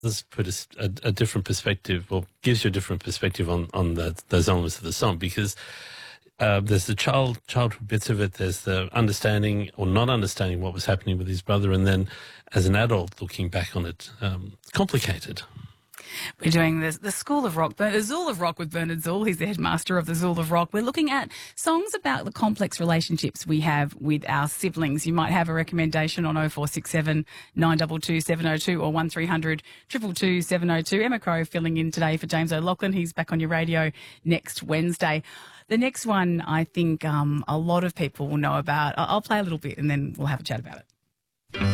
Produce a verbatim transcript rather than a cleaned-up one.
does put a, s- a- a different perspective, or gives you a different perspective on on the, those elements of the song, because uh, there's the child childhood bits of it, there's the understanding or not understanding what was happening with his brother, and then as an adult looking back on it, um, it's complicated. We're doing this, the School of Rock, the Zool of Rock with Bernard Zool. He's the headmaster of the Zool of Rock. We're looking at songs about the complex relationships we have with our siblings. You might have a recommendation on oh four six seven, nine two two, seven oh two or one three hundred, two two two, seven oh two. Emma Crow filling in today for James O'Loughlin. He's back on your radio next Wednesday. The next one I think um, a lot of people will know about. I- I'll play a little bit and then we'll have a chat about it.